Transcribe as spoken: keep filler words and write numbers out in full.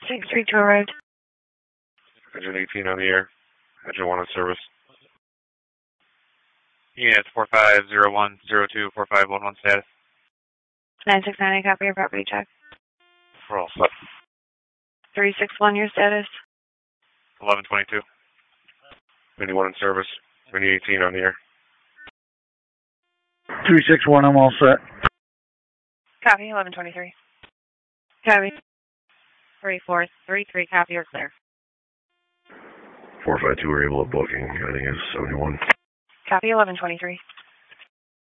six three two arrived. Engine eighteen on the air. Engine one on service. Yeah, it's four five zero one zero two four five one one status. nine six nine, I copy your property check. We're all set. three six one, your status. eleven twenty-two. Mini one in service. Mini eighteen on the air. three six one, I'm all set. Copy, eleven twenty-three. Copy. three four three three, copy, you're clear. four five two, we're able to booking. I think it's seventy-one. Copy, eleven twenty-three.